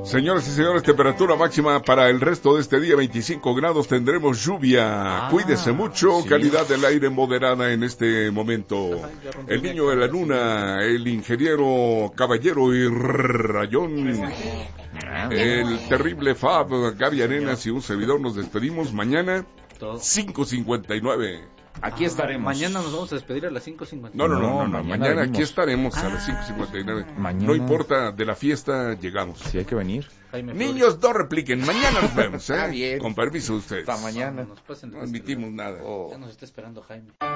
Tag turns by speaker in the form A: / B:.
A: Señoras y señores, temperatura máxima para el resto de este día, 25 grados, tendremos lluvia. Cuídese mucho, sí. Calidad del aire moderada en este momento. El niño de la luna, el ingeniero Caballero y Rayón, el terrible Fab, Gaby Arenas y un servidor nos despedimos mañana, 5:59.
B: Aquí estaremos.
C: Mañana nos vamos a despedir a las 5:59.
A: No. Mañana aquí estaremos a las 5:59.
B: Mañana.
A: No importa, de la fiesta llegamos.
B: Sí, hay que venir.
A: Niños, no repliquen. Mañana nos vemos,
B: Está bien.
A: Con permiso de ustedes.
B: Hasta mañana.
A: No admitimos nada.
C: Ya nos está esperando Jaime.